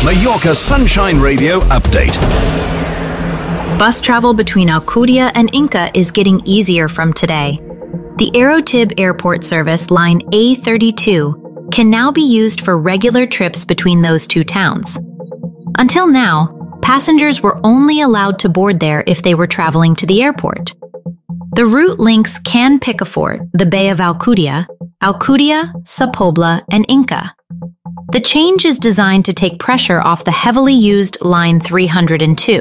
Mallorca Sunshine Radio update. Bus travel between Alcudia and Inca is getting easier from today. The Aerotib Airport service, line A32, can now be used for regular trips between those two towns. Until now, passengers were only allowed to board there if they were traveling to the airport. The route links Can Picafort, the Bay of Alcudia, Sa Pobla, and Inca. The change is designed to take pressure off the heavily used line 302.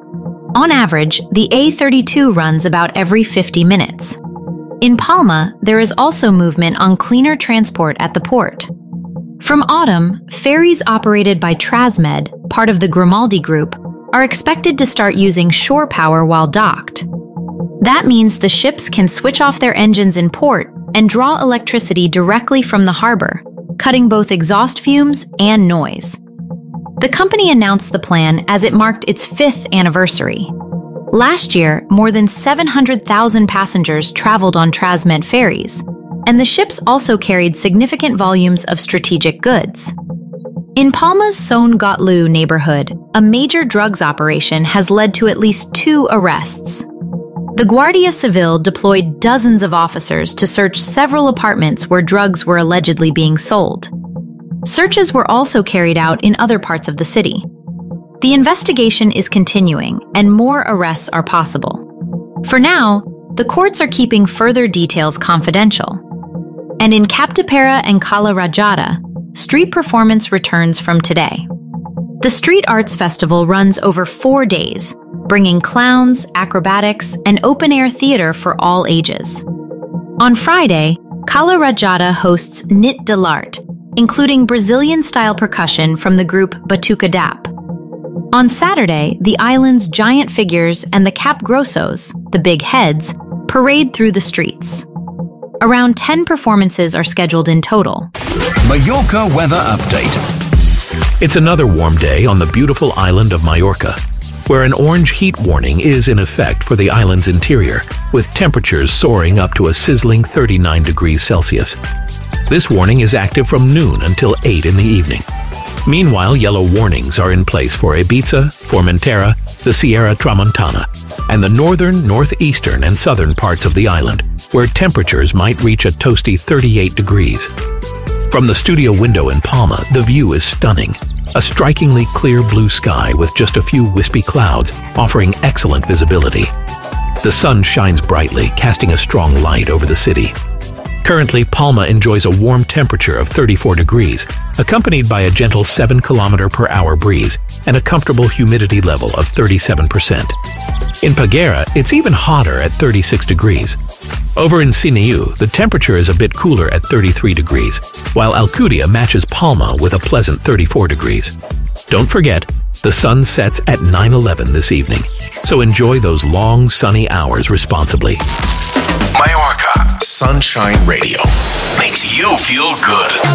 On average, the A32 runs about every 50 minutes. In Palma, there is also movement on cleaner transport at the port. From autumn, ferries operated by Trasmed, part of the Grimaldi Group, are expected to start using shore power while docked. That means the ships can switch off their engines in port and draw electricity directly from the harbor, cutting both exhaust fumes and noise. The company announced the plan as it marked its 5th anniversary. Last year, more than 700,000 passengers traveled on Trasmed ferries, and the ships also carried significant volumes of strategic goods. In Palma's Son Gotlu neighborhood, a major drugs operation has led to at least 2 arrests. The Guardia Civil deployed dozens of officers to search several apartments where drugs were allegedly being sold. Searches were also carried out in other parts of the city. The investigation is continuing, and more arrests are possible. For now, the courts are keeping further details confidential. And in Capdepera and Cala Rajada, street performance returns from today. The Street Arts Festival runs over 4 days, bringing clowns, acrobatics, and open-air theater for all ages. On Friday, Cala Rajada hosts Nit de l'Art, including Brazilian-style percussion from the group Batuca Dap. On Saturday, the island's giant figures and the Cap Grossos, the big heads, parade through the streets. Around 10 performances are scheduled in total. Mallorca weather update. It's another warm day on the beautiful island of Mallorca, where an orange heat warning is in effect for the island's interior, with temperatures soaring up to a sizzling 39 degrees Celsius. This warning is active from noon until 8 in the evening. Meanwhile, yellow warnings are in place for Ibiza, Formentera, the Sierra Tramontana, and the northern, northeastern, and southern parts of the island, where temperatures might reach a toasty 38 degrees. From the studio window in Palma, the view is stunning. A strikingly clear blue sky with just a few wispy clouds, offering excellent visibility. The sun shines brightly, casting a strong light over the city. Currently, Palma enjoys a warm temperature of 34 degrees, accompanied by a gentle 7km/h breeze and a comfortable humidity level of 37%. In Peguera, it's even hotter at 36 degrees. Over in Siniu, the temperature is a bit cooler at 33 degrees, while Alcudia matches Palma with a pleasant 34 degrees. Don't forget, the sun sets at 9:11 this evening, so enjoy those long, sunny hours responsibly. Mallorca Sunshine Radio makes you feel good.